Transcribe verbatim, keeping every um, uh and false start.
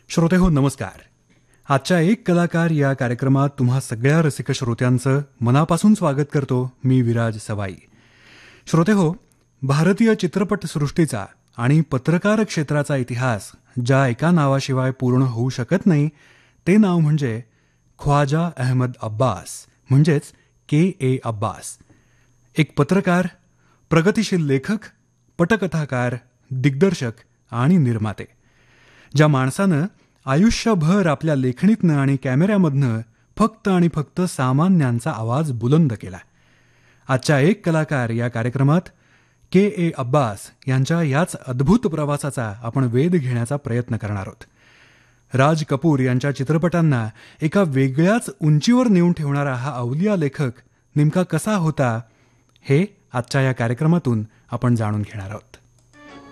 श्रोते हो नमस्कार. आजच्या एक कलाकार या कार्यक्रमात तुम्हा सगळ्या रसिक श्रोत्यांचं मनापासून स्वागत करतो मी विराज सवाई. श्रोते हो, भारतीय चित्रपटसृष्टीचा आणि पत्रकार क्षेत्राचा इतिहास ज्या एका नावाशिवाय पूर्ण होऊ शकत नाही ते नाव म्हणजे ख्वाजा अहमद अब्बास म्हणजेच के ए अब्बास. एक पत्रकार, प्रगतिशील लेखक, पटकथाकार, दिग्दर्शक आणि निर्माते, ज्या माणसानं आयुष्यभर आपल्या लेखणीतनं आणि कॅमेऱ्यामधनं फक्त आणि फक्त सामान्यांचा आवाज बुलंद केला. आजच्या एक कलाकार या कार्यक्रमात के ए अब्बास यांच्या याच अद्भुत प्रवासाचा आपण वेध घेण्याचा प्रयत्न करणार आहोत. राज कपूर यांच्या चित्रपटांना एका वेगळ्याच उंचीवर नेऊन ठेवणारा हा अवलिया लेखक नेमका कसा होता हे आजच्या या कार्यक्रमातून आपण जाणून घेणार आहोत.